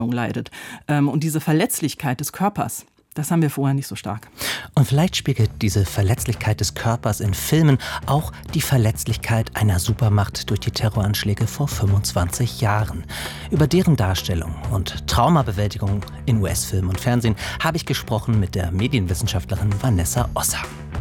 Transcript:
leidet. Und diese Verletzlichkeit des Körpers, das haben wir vorher nicht so stark. Und vielleicht spiegelt diese Verletzlichkeit des Körpers in Filmen auch die Verletzlichkeit einer Supermacht durch die Terroranschläge vor 25 Jahren. Über deren Darstellung und Traumabewältigung in US-Film und Fernsehen habe ich gesprochen mit der Medienwissenschaftlerin Vanessa Osser.